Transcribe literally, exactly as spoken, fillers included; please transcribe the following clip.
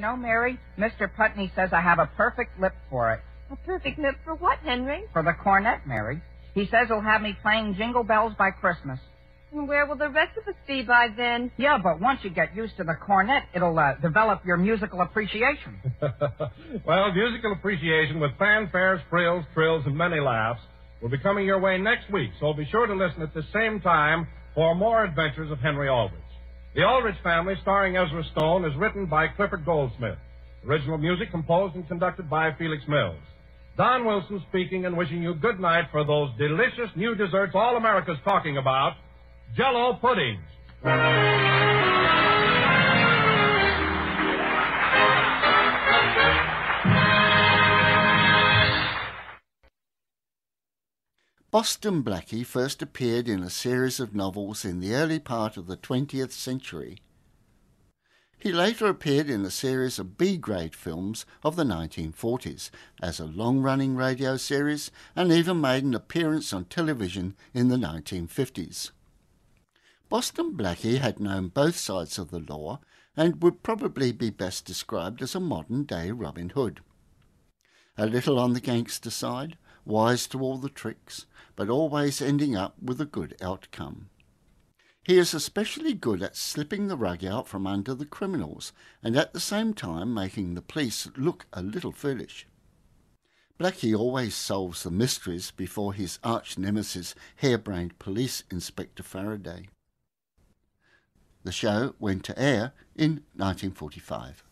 You know, Mary, Mister Putney says I have a perfect lip for it. A perfect lip for what, Henry? For the cornet, Mary. He says he'll have me playing Jingle Bells by Christmas. And where will the rest of us be by then? Yeah, but once you get used to the cornet, it'll uh, develop your musical appreciation. Well, musical appreciation with fanfares, frills, trills, and many laughs will be coming your way next week, so be sure to listen at the same time for more adventures of Henry Aldrich. The Aldrich Family, starring Ezra Stone, is written by Clifford Goldsmith. Original music composed and conducted by Felix Mills. Don Wilson speaking and wishing you good night for those delicious new desserts all America's talking about, Jell-O puddings. Boston Blackie first appeared in a series of novels in the early part of the twentieth century. He later appeared in a series of B-grade films of the nineteen forties as a long-running radio series, and even made an appearance on television in the nineteen fifties. Boston Blackie had known both sides of the law and would probably be best described as a modern-day Robin Hood. A little on the gangster side, wise to all the tricks, but always ending up with a good outcome. He is especially good at slipping the rug out from under the criminals and at the same time making the police look a little foolish. Blackie always solves the mysteries before his arch-nemesis, harebrained Police Inspector Faraday. The show went to air in nineteen forty-five.